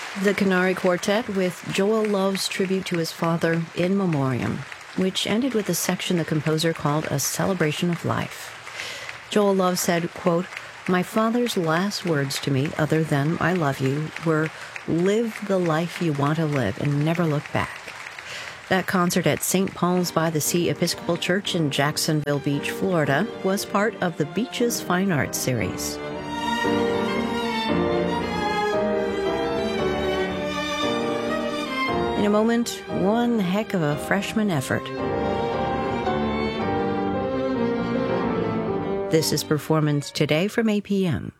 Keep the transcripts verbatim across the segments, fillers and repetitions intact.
The Canary Quartet with Joel Love's tribute to his father, In Memoriam, which ended with a section the composer called a celebration of life. Joel Love said, quote, "My father's last words to me, other than I love you, were, live the life you want to live and never look back." That concert at Saint Paul's by the Sea Episcopal Church in Jacksonville Beach, Florida, was part of the Beaches Fine Arts series. In a moment, one heck of a freshman effort. This is Performance Today from A P M.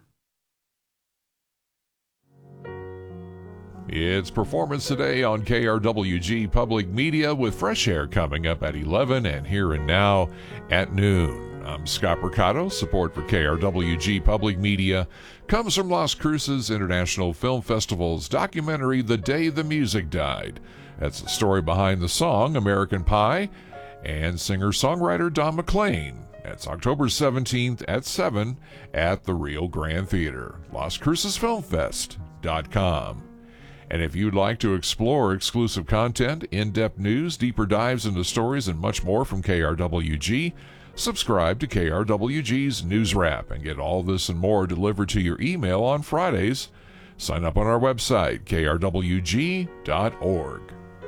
It's Performance Today on K R W G Public Media with Fresh Air coming up at eleven and Here and Now at noon. I'm Scott Mercado. Support for K R W G Public Media comes from Las Cruces International Film Festival's documentary The Day the Music Died. That's the story behind the song American Pie and singer-songwriter Don McLean. That's October seventeenth at seven at the Rio Grande Theater. Las Cruces Film Fest dot com. And if you'd like to explore exclusive content, in-depth news, deeper dives into stories, and much more from K R W G, subscribe to K R W G's News Wrap and get all this and more delivered to your email on Fridays. Sign up on our website, K R W G dot org.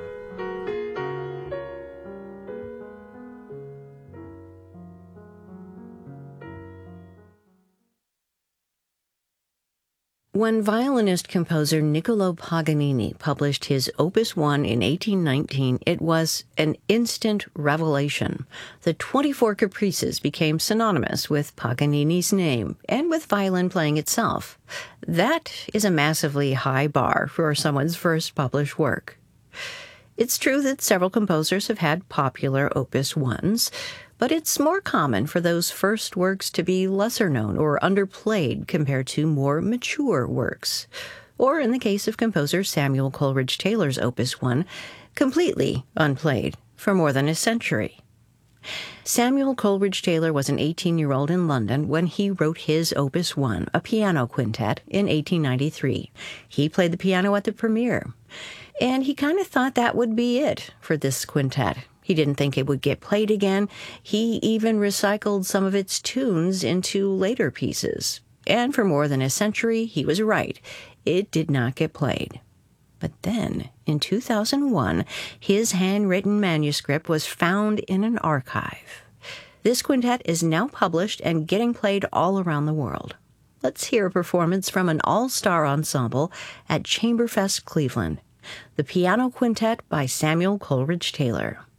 When violinist-composer Niccolo Paganini published his Opus one in eighteen nineteen, it was an instant revelation. The twenty-four Caprices became synonymous with Paganini's name and with violin playing itself. That is a massively high bar for someone's first published work. It's true that several composers have had popular Opus ones, but it's more common for those first works to be lesser known or underplayed compared to more mature works. Or in the case of composer Samuel Coleridge Taylor's Opus one, completely unplayed for more than a century. Samuel Coleridge Taylor was an eighteen-year-old in London when he wrote his Opus one, a piano quintet, in eighteen ninety-three. He played the piano at the premiere, and he kind of thought that would be it for this quintet. He didn't think it would get played again. He even recycled some of its tunes into later pieces. And for more than a century, he was right. It did not get played. But then, in two thousand one, his handwritten manuscript was found in an archive. This quintet is now published and getting played all around the world. Let's hear a performance from an all-star ensemble at Chamberfest Cleveland. The Piano Quintet by Samuel Coleridge Taylor.